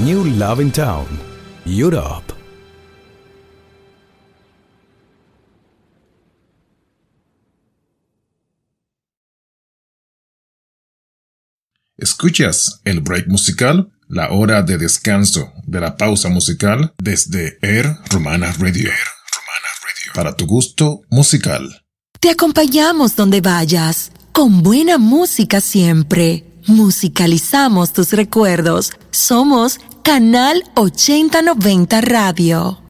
New Love in Town, Europe. Escuchas el break musical, la hora de descanso de la pausa musical desde Air Romana Radio. Para tu gusto musical. Te acompañamos donde vayas, con buena música siempre. Musicalizamos tus recuerdos. Somos Canal 8090 Radio.